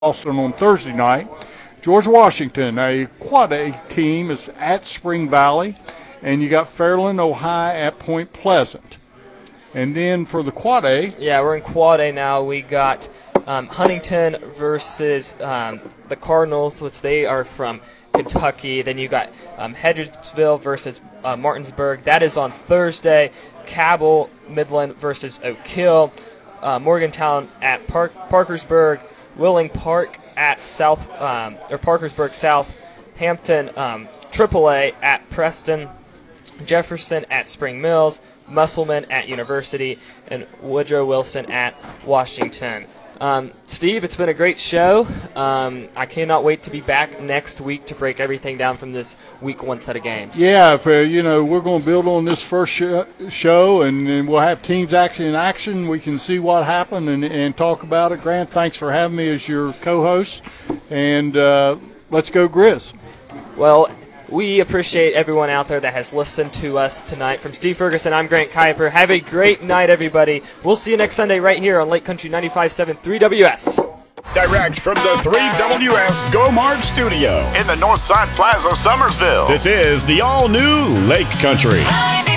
Austin on Thursday night. George Washington, a quad A team, is at Spring Valley, and you got Fairland, Ohio at Point Pleasant. And then for the quad A, yeah, we're in quad A now. We got Huntington versus the Cardinals, which they are from Kentucky. Then you got Hedgesville versus Martinsburg. That is on Thursday. Cabell Midland versus Oak Hill. Morgantown at Parkersburg. Willing Park at Parkersburg South. Hampton AAA at Preston. Jefferson at Spring Mills. Musselman at University, and Woodrow Wilson at Washington. Steve, it's been a great show. I cannot wait to be back next week to break everything down from this week one set of games. Yeah, we're going to build on this first show, and we'll have teams actually in action. We can see what happened and talk about it. Grant, thanks for having me as your co-host, and let's go Grizz. Well, we appreciate everyone out there that has listened to us tonight. From Steve Ferguson, I'm Grant Kuiper. Have a great night, everybody. We'll see you next Sunday right here on Lake Country 95.7 3WS. Direct from the 3WS Go Mart Studio in the Northside Plaza, Summersville. This is the all-new Lake Country.